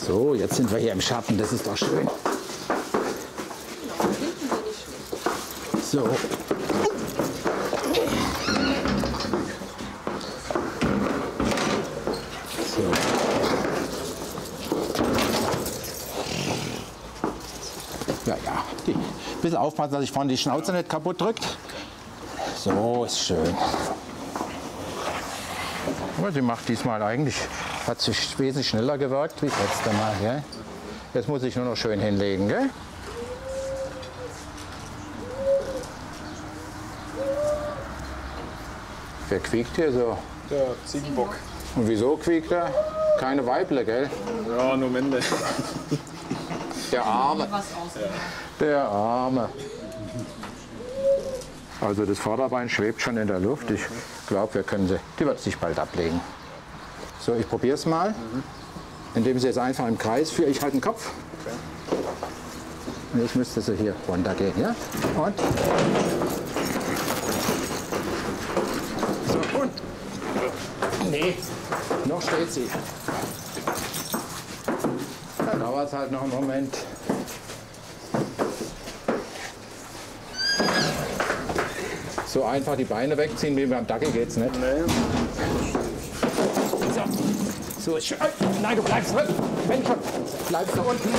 So, jetzt sind wir hier im Schatten, das ist doch schön. So. So. Ja, ja. Ein bisschen aufpassen, dass ich vorne die Schnauze nicht kaputt drückt. So, ist schön. Aber sie macht diesmal eigentlich, hat sich wesentlich schneller gewirkt wie das letzte Mal. Gell? Jetzt muss ich nur noch schön hinlegen. Gell? Wer quiekt hier so? Der Ziegenbock. Und wieso quiekt er? Keine Weible, gell? Ja, nur Männer. Der Arme. Der Arme. Also das Vorderbein schwebt schon in der Luft. Ich glaube, wir können sie. Die wird sich bald ablegen. So, ich probiere es mal. Indem sie jetzt einfach im Kreis führe. Ich halte den Kopf. Und jetzt müsste sie hier runtergehen. Ja? Und. So, und. Nee, noch steht sie. Da dauert es halt noch einen Moment. So einfach die Beine wegziehen, wie beim Dackel geht's nicht. Nee. So ist schön. Nein, du bleibst drin. Wenn schon, bleibst da unten.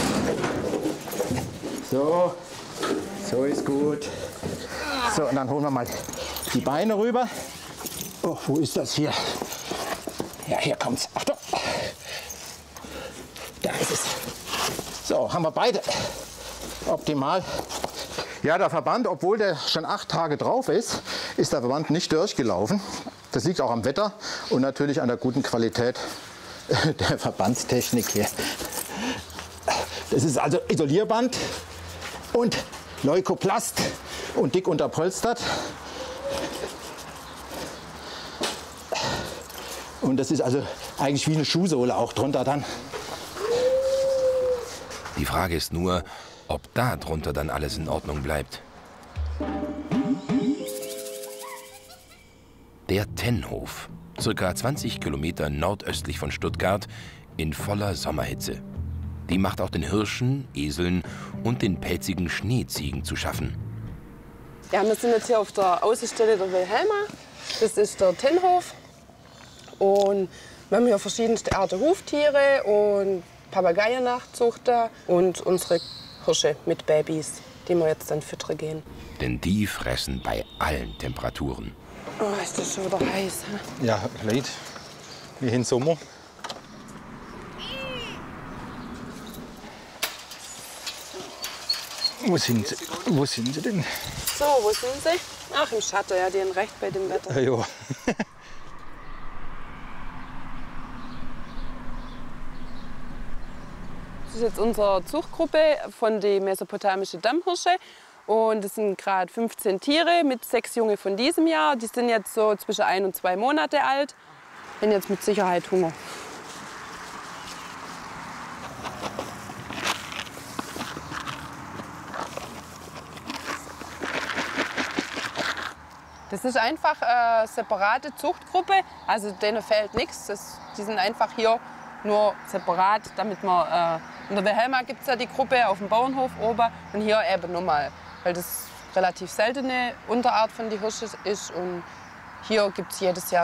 So, so ist gut. So, und dann holen wir mal die Beine rüber. Oh, wo ist das hier? Ja, hier kommt's. Achtung. Da ist es. So, haben wir beide. Optimal. Ja, der Verband, obwohl der schon 8 Tage drauf ist, ist der Verband nicht durchgelaufen. Das liegt auch am Wetter und natürlich an der guten Qualität der Verbandstechnik hier. Das ist also Isolierband und Leukoplast und dick unterpolstert. Und das ist also eigentlich wie eine Schuhsohle auch drunter dann. Die Frage ist nur, ob da drunter dann alles in Ordnung bleibt. Der Tennhof, circa 20 Kilometer nordöstlich von Stuttgart, in voller Sommerhitze. Die macht auch den Hirschen, Eseln und den pelzigen Schneeziegen zu schaffen. Ja, wir sind jetzt hier auf der Außenstelle der Wilhelma. Das ist der Tennhof. Und wir haben hier verschiedenste Arten Huftiere und Papageiennachzuchter und unsere Hirsche mit Babys, die wir jetzt dann füttern gehen. Denn die fressen bei allen Temperaturen. Oh, ist das schon wieder heiß. He? Ja, leid. Wie im Sommer. Wo sind sie? Wo sind sie denn? So, wo sind sie? Ach, im Schatten, ja, die haben recht bei dem Wetter. Ja. Das ist jetzt unsere Zuchtgruppe von der mesopotamischen Dammhirsche. Und das sind gerade 15 Tiere mit 6 Junge von diesem Jahr. Die sind jetzt so zwischen 1 und 2 Monate alt. Haben jetzt mit Sicherheit Hunger. Das ist einfach eine separate Zuchtgruppe. Also denen fehlt nichts. Die sind einfach hier nur separat, damit man in der Wilhelma gibt es ja die Gruppe auf dem Bauernhof oben und hier eben nochmal, weil das relativ seltene Unterart von die Hirsche ist und hier gibt es jedes Jahr